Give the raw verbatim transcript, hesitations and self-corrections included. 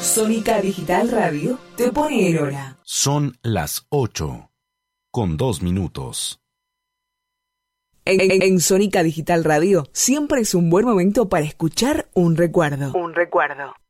Sónica Digital Radio te pone en hora. Son las ocho, con dos minutos. En, en, en Sónica Digital Radio siempre es un buen momento para escuchar un recuerdo. Un recuerdo.